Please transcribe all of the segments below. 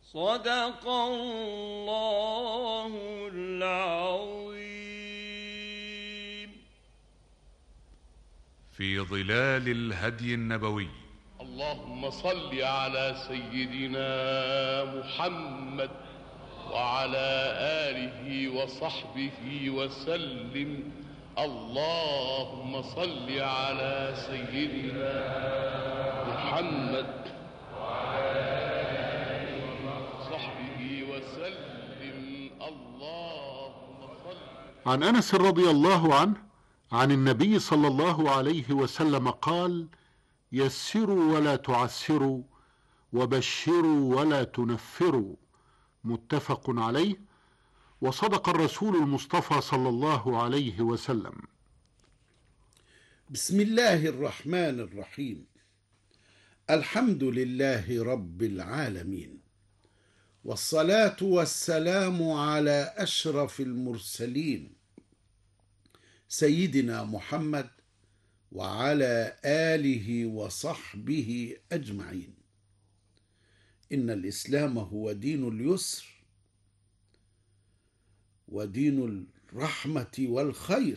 صدق الله العظيم. في ظلال الهدي النبوي. اللهم صل على سيدنا محمد وعلى آله وصحبه وسلم. اللهم صل على سيدنا محمد وعلى آله وصحبه وسلم. اللهم صل. عن أنس رضي الله عنه عن النبي صلى الله عليه وسلم قال: يسروا ولا تعسروا، وبشروا ولا تنفروا. متفق عليه. وصدق الرسول المصطفى صلى الله عليه وسلم. بسم الله الرحمن الرحيم. الحمد لله رب العالمين، والصلاة والسلام على أشرف المرسلين سيدنا محمد وعلى آله وصحبه أجمعين. إن الإسلام هو دين اليسر ودين الرحمة والخير،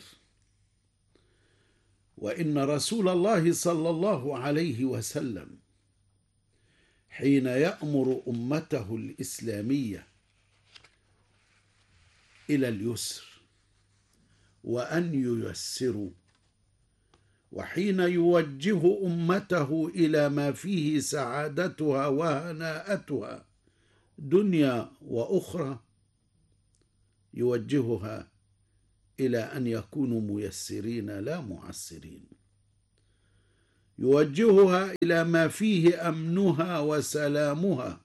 وإن رسول الله صلى الله عليه وسلم حين يأمر أمته الإسلامية إلى اليسر وأن ييسروا، وحين يوجه أمته إلى ما فيه سعادتها وهناءتها دنيا وأخرى، يوجهها إلى أن يكونوا ميسرين لا معسرين، يوجهها إلى ما فيه أمنها وسلامها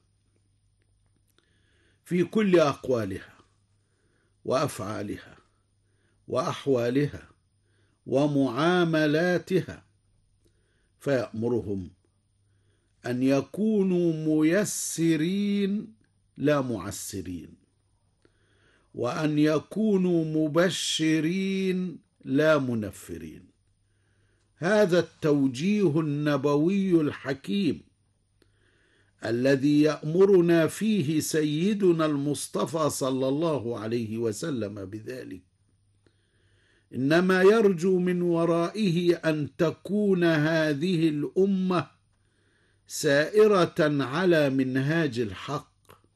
في كل أقوالها وأفعالها وأحوالها ومعاملاتها، فيأمرهم أن يكونوا ميسرين لا معسرين، وأن يكونوا مبشرين لا منفرين. هذا التوجيه النبوي الحكيم الذي يأمرنا فيه سيدنا المصطفى صلى الله عليه وسلم بذلك، إنما يرجو من ورائه أن تكون هذه الأمة سائرة على منهاج الحق،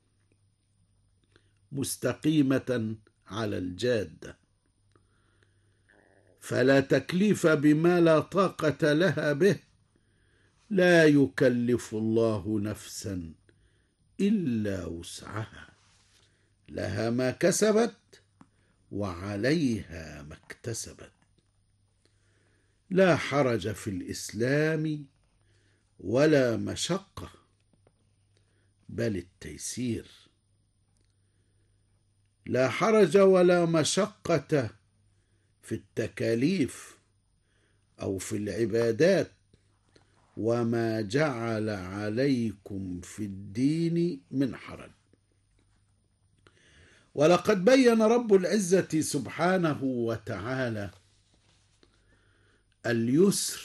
مستقيمة على الجادة، فلا تكليف بما لا طاقة لها به. لا يكلف الله نفسا إلا وسعها، لها ما كسبت وعليها ما اكتسبت. لا حرج في الإسلام ولا مشقة، بل التيسير. لا حرج ولا مشقة في التكاليف أو في العبادات، وما جعل عليكم في الدين من حرج. ولقد بين رب العزة سبحانه وتعالى اليسر،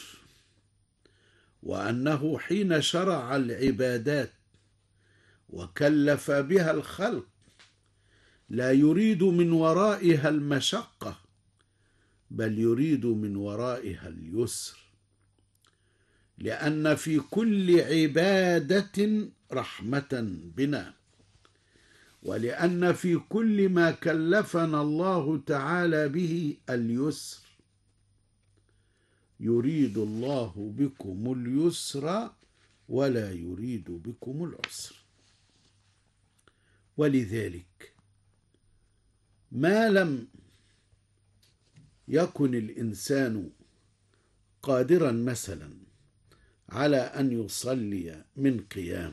وأنه حين شرع العبادات وكلف بها الخلق لا يريد من ورائها المشقة، بل يريد من ورائها اليسر، لأن في كل عبادة رحمة بنا، ولأن في كل ما كلفنا الله تعالى به اليسر. يريد الله بكم اليسر ولا يريد بكم العسر. ولذلك ما لم يكن الإنسان قادرا مثلا على أن يصلي من قيام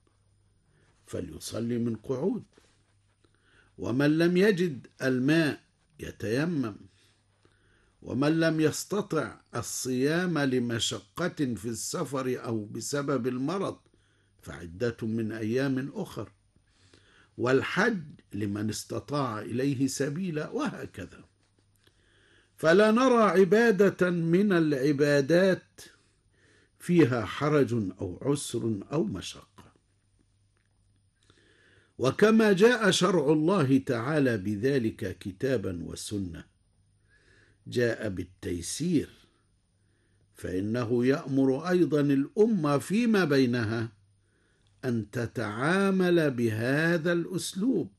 فليصلي من قعود، ومن لم يجد الماء يتيمم، ومن لم يستطع الصيام لمشقة في السفر أو بسبب المرض فعدة من أيام أخر، والحج لمن استطاع إليه سبيلا، وهكذا. فلا نرى عبادة من العبادات فيها حرج أو عسر أو مشقة. وكما جاء شرع الله تعالى بذلك كتابا وسنة، جاء بالتيسير، فإنه يأمر أيضا الأمة فيما بينها أن تتعامل بهذا الأسلوب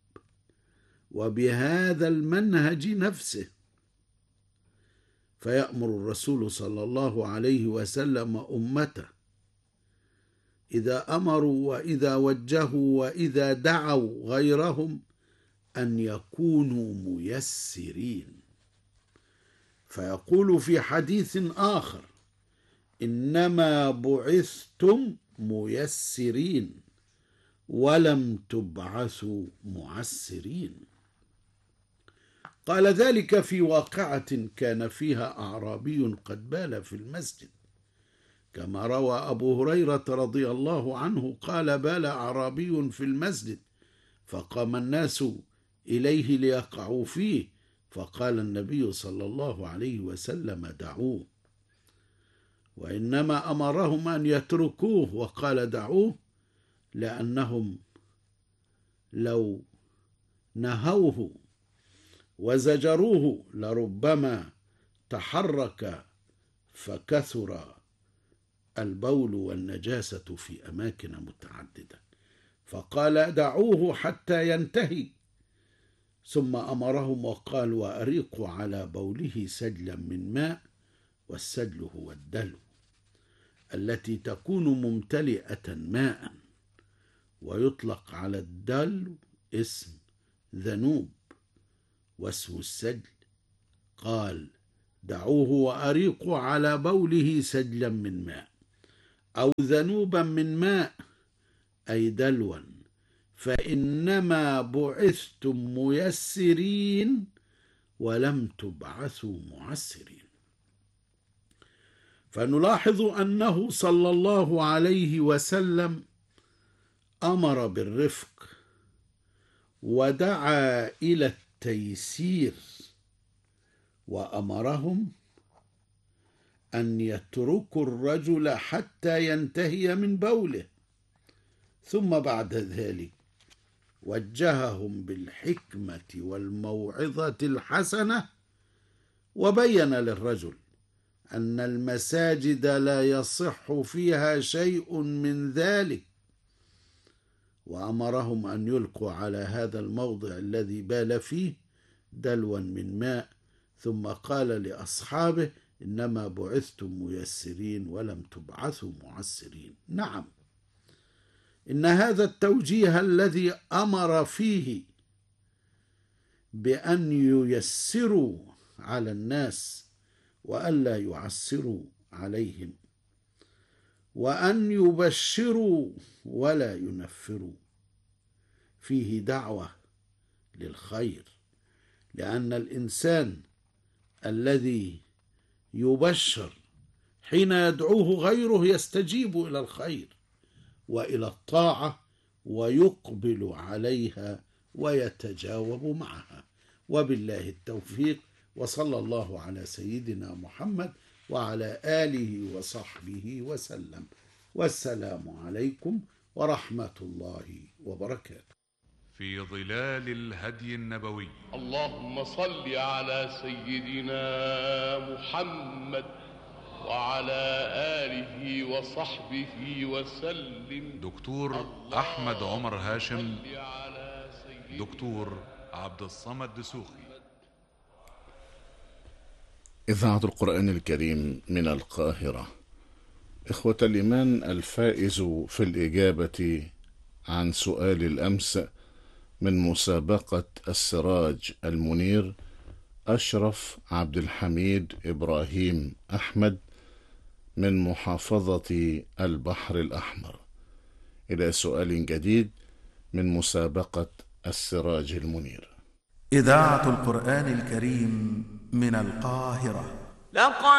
وبهذا المنهج نفسه. فيأمر الرسول صلى الله عليه وسلم أمته إذا أمروا وإذا وجهوا وإذا دعوا غيرهم أن يكونوا ميسرين. فيقول في حديث آخر: إنما بعثتم ميسرين ولم تبعثوا معسرين. قال ذلك في واقعة كان فيها أعرابي قد بال في المسجد، كما روى أبو هريرة رضي الله عنه قال: بال أعرابي في المسجد فقام الناس إليه ليقعوا فيه، فقال النبي صلى الله عليه وسلم: دعوه. وإنما أمرهم أن يتركوه، وقال: دعوه، لأنهم لو نهوه وزجروه لربما تحرك فكثر البول والنجاسة في أماكن متعددة، فقال: دعوه حتى ينتهي. ثم أمرهم وقال: وأريقوا على بوله سجلا من ماء، والسجل هو الدلو التي تكون ممتلئة ماء، ويطلق على الدلو اسم ذنوب، واسم السجل قال: دعوه وأريقوا على بوله سجلا من ماء أو ذنوبا من ماء، أي دلوا، فإنما بعثتم ميسرين ولم تبعثوا معسرين. فنلاحظ أنه صلى الله عليه وسلم أمر بالرفق ودعا إلى التيسير، وأمرهم أن يتركوا الرجل حتى ينتهي من بوله، ثم بعد ذلك وجههم بالحكمة والموعظة الحسنة، وبين للرجل أن المساجد لا يصح فيها شيء من ذلك، وأمرهم أن يلقوا على هذا الموضع الذي بال فيه دلوا من ماء، ثم قال لأصحابه: إنما بعثتم ميسرين ولم تبعثوا معسرين. نعم، إن هذا التوجيه الذي أمر فيه بأن ييسروا على الناس وألا يعسروا عليهم، وأن يبشروا ولا ينفروا، فيه دعوة للخير، لأن الإنسان الذي يبشر حين يدعوه غيره يستجيب إلى الخير وإلى الطاعة ويقبل عليها ويتجاوب معها. وبالله التوفيق، وصلى الله على سيدنا محمد وعلى آله وصحبه وسلم، والسلام عليكم ورحمة الله وبركاته. في ظلال الهدي النبوي. اللهم صل على سيدنا محمد وعلى آله وصحبه وسلم. دكتور أحمد عمر هاشم، دكتور عبد الصمد دسوقي. إذاعة القرآن الكريم من القاهرة. إخوة الإيمان، الفائز في الإجابة عن سؤال الأمس من مسابقة السراج المنير أشرف عبد الحميد إبراهيم أحمد من محافظة البحر الأحمر. إلى سؤال جديد من مسابقة السراج المنير. إذاعة القرآن الكريم من القاهرة.